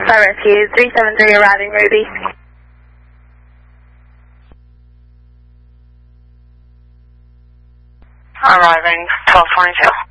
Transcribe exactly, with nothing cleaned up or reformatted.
Fire Rescue, three seven three arriving, Ruby. Arriving, twelve twenty-two.